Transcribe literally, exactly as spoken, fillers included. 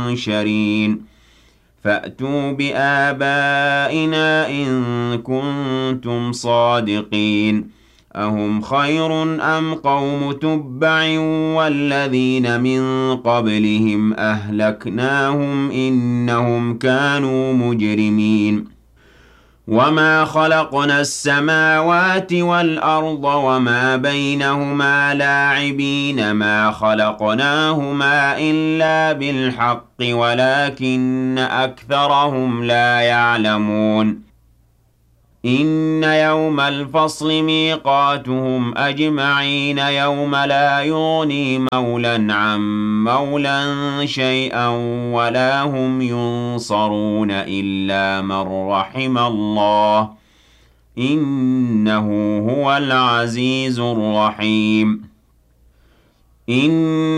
ينشرين فأتوا بآبائنا إن كنتم صادقين أهم خير أم قوم تبع والذين من قبلهم أهلكناهم إنهم كانوا مجرمين وما خلقنا السماوات والأرض وما بينهما لاعبين ما خلقناهما إلا بالحق ولكن أكثرهم لا يعلمون إن يوم الفصل ميقاتهم أجمعين يوم لا يغني مولى عن مولى شيئا ولا هم ينصرون إلا من رحم الله إنه هو العزيز الرحيم إن